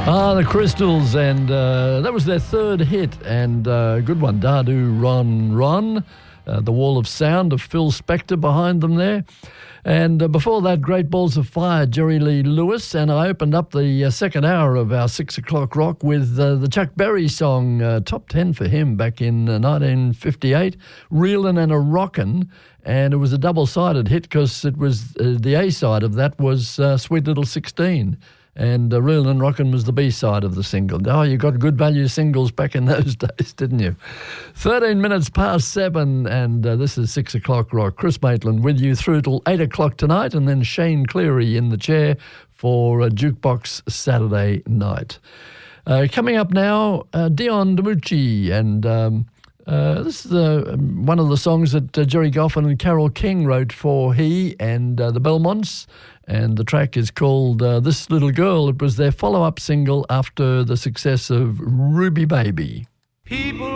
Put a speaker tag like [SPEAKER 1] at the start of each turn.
[SPEAKER 1] The Crystals, and that was their third hit, and good one, Dadu Ron Ron, The Wall of Sound of Phil Spector behind them there. And before that, Great Balls of Fire, Jerry Lee Lewis, and I opened up the second hour of our 6 o'clock rock with the Chuck Berry song, top 10 for him back in 1958, Reelin' and a Rockin', and it was a double-sided hit because it was the A-side of that was Sweet Little 16. And Reelin' and Rockin' was the B-side of the single. Oh, you got good value singles back in those days, didn't you? 13 minutes past 7, and this is 6 o'clock rock. Chris Maitland with you through till 8 o'clock tonight, and then Shane Cleary in the chair for Jukebox Saturday night. Coming up now, Dion DiMucci, and this is one of the songs that Jerry Goffin and Carole King wrote for he and the Belmonts. And the track is called This Little Girl. It was their follow-up single after the success of Ruby Baby.
[SPEAKER 2] People